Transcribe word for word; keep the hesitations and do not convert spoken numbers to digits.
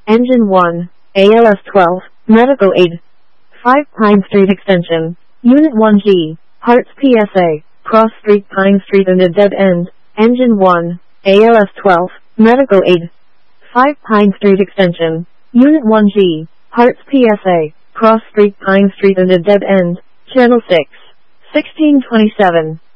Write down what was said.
Engine one, A L S twelve, Medical Aid. five Pine Street Extension, Unit one G, Hearts P S A, Cross Street Pine Street and a dead end. Engine one, A L S twelve, Medical Aid. five Pine Street Extension, Unit one G, Hearts P S A, Cross Street Pine Street and a dead end. Channel six, sixteen twenty-seven.